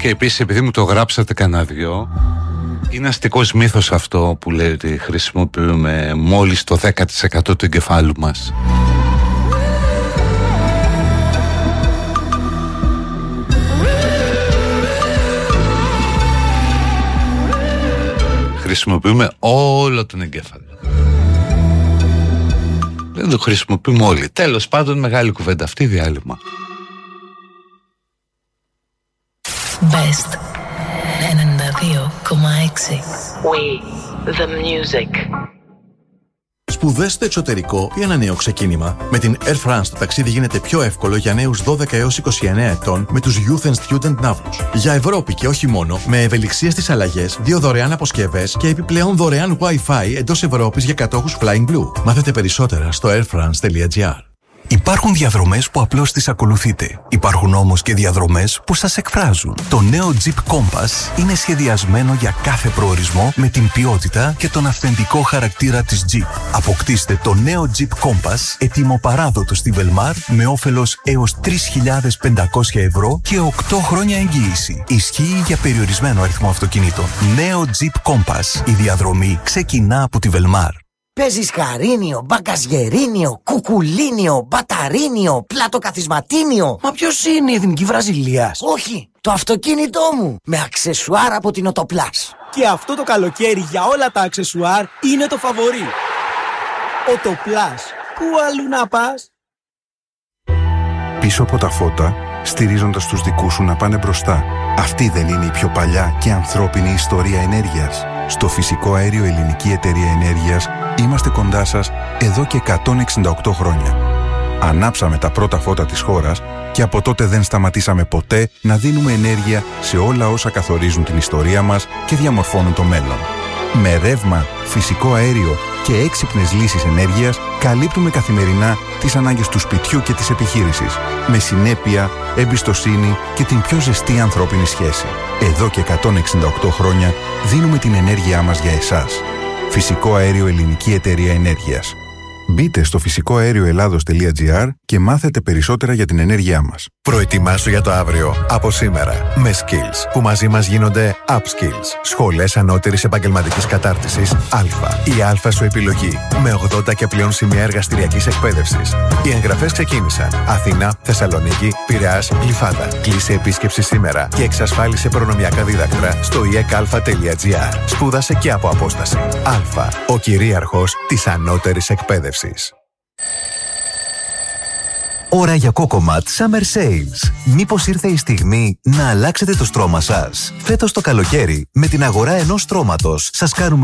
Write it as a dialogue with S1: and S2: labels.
S1: Και επίσης, επειδή μου το γράψατε κανένα δυο, είναι αστικός μύθος αυτό που λέει ότι χρησιμοποιούμε μόλις το 10% του εγκεφάλου μας. Χρησιμοποιούμε όλο τον εγκέφαλο. Δεν το χρησιμοποιούμε όλοι. Τέλος πάντων, μεγάλη κουβέντα αυτή, διάλειμμα.
S2: Best 92,6. We the music.
S3: Σπουδές στο εξωτερικό ή ένα νέο ξεκίνημα? Με την Air France το ταξίδι γίνεται πιο εύκολο για νέους 12 έως 29 ετών με τους Youth and Student ναύλους. Για Ευρώπη και όχι μόνο, με ευελιξία στις αλλαγές, 2 δωρεάν αποσκευές και επιπλέον δωρεάν Wi-Fi εντός Ευρώπης για κατόχους Flying Blue. Μάθετε περισσότερα στο airfrance.gr.
S4: Υπάρχουν διαδρομές που απλώς τις ακολουθείτε. Υπάρχουν όμως και διαδρομές που σας εκφράζουν. Το νέο Jeep Compass είναι σχεδιασμένο για κάθε προορισμό με την ποιότητα και τον αυθεντικό χαρακτήρα της Jeep. Αποκτήστε το νέο Jeep Compass έτοιμο παράδοτο στη Velmar με όφελος έως 3.500 ευρώ και 8 χρόνια εγγύηση. Ισχύει για περιορισμένο αριθμό αυτοκινήτων. Νέο Jeep Compass. Η διαδρομή ξεκινά από τη Velmar.
S5: Παίζεις χαρίνιο, μπαγκαζιερίνιο, κουκουλίνιο, μπαταρίνιο, πλατοκαθισματίνιο.
S6: Μα ποιος είναι η Εθνική Βραζιλίας?
S5: Όχι, το αυτοκίνητό μου, με αξεσουάρ από την Οτοπλάς.
S6: Και αυτό το καλοκαίρι για όλα τα αξεσουάρ είναι το φαβορί. Οτοπλάς, πού αλλού να πας?
S7: Πίσω από τα φώτα, στηρίζοντας τους δικούς σου να πάνε μπροστά. Αυτή δεν είναι η πιο παλιά και ανθρώπινη ιστορία ενέργειας? Στο Φυσικό Αέριο Ελληνική Εταιρεία Ενέργειας είμαστε κοντά σας εδώ και 168 χρόνια. Ανάψαμε τα πρώτα φώτα της χώρας και από τότε δεν σταματήσαμε ποτέ να δίνουμε ενέργεια σε όλα όσα καθορίζουν την ιστορία μας και διαμορφώνουν το μέλλον. Με ρεύμα, φυσικό αέριο και έξυπνες λύσεις ενέργειας καλύπτουμε καθημερινά τις ανάγκες του σπιτιού και της επιχείρησης. Με συνέπεια, εμπιστοσύνη και την πιο ζεστή ανθρώπινη σχέση. Εδώ και 168 χρόνια δίνουμε την ενέργειά μας για εσάς. Φυσικό Αέριο Ελληνική Εταιρεία Ενέργειας. Μπείτε στο φυσικοαέρioελλάδος.gr και μάθετε περισσότερα για την ενέργειά μας.
S8: Προετοιμάσου για το αύριο από σήμερα με Skills, που μαζί μας γίνονται Upskills. Σχολές ανώτερης επαγγελματικής κατάρτισης Α. Η Α σου επιλογή, με 80 και πλέον σημεία εργαστηριακής εκπαίδευσης. Οι εγγραφές ξεκίνησαν. Αθήνα, Θεσσαλονίκη, Πειραιάς, Γλυφάδα. Κλείσε επίσκεψη σήμερα και εξασφάλισε προνομιακά δίδακτρα στο iecalfa.gr. Σπούδασε και από απόσταση. Α. Ο κυρίαρχος της ανώτερης εκπαίδευσης.
S4: Ώρα για Cocomat Summer Sales. Μήπως ήρθε η στιγμή να αλλάξετε το στρώμα σας? Φέτος το καλοκαίρι, με την αγορά ενός στρώματος, σας κάνουμε